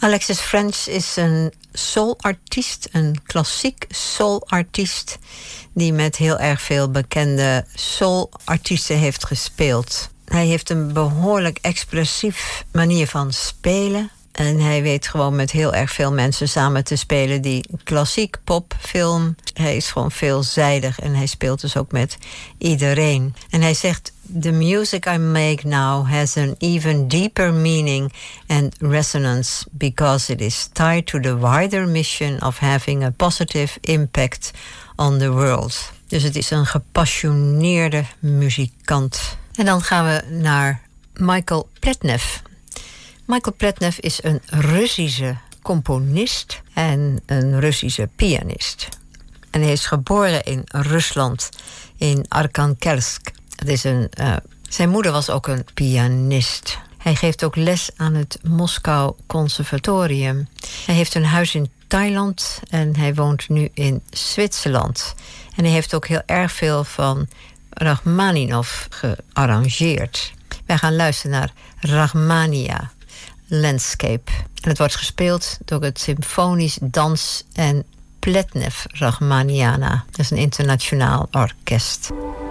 Alexis Ffrench is een soulartiest, een klassiek soulartiest, die met heel erg veel bekende soulartiesten heeft gespeeld. Hij heeft een behoorlijk expressief manier van spelen. En hij weet gewoon met heel erg veel mensen samen te spelen die klassiek pop, film. Hij is gewoon veelzijdig en hij speelt dus ook met iedereen. En hij zegt: "The music I make now has an even deeper meaning and resonance because it is tied to the wider mission of having a positive impact on the world." Dus het is een gepassioneerde muzikant. En dan gaan we naar Michael Pletnev. Michael Pletnev is een Russische componist en een Russische pianist. En hij is geboren in Rusland, in Arkhangelsk. Zijn moeder was ook een pianist. Hij geeft ook les aan het Moskou Conservatorium. Hij heeft een huis in Thailand en hij woont nu in Zwitserland. En hij heeft ook heel erg veel van Rachmaninov gearrangeerd. Wij gaan luisteren naar Rachmania Landscape. En het wordt gespeeld door het Symfonisch Dans- en Pletnev Rachmaniana. Dat is een internationaal orkest.